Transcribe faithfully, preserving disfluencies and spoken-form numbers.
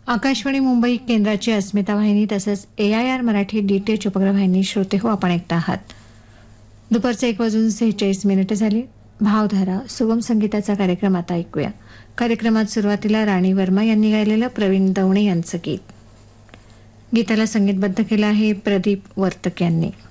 आकाशवाणी मुंबई केंद्राची अस्मिता वाहिनी तसंच ए I R Marathi D T H उपग्रहवाहिनी श्रोते हो आपण ऐकता आहात. दुपारचे एक वाजून सेहेचाळीस मिनिटं झाली. भावधारा सुगम संगीताचा कार्यक्रम आता ऐकूया. कार्यक्रमात सुरुवातीला राणी वर्मा यांनी गायलेलं प्रवीण दवणे यांचं गीत. गीताला संगीतबद्ध केलं आहे प्रदीप वर्तक यांनी.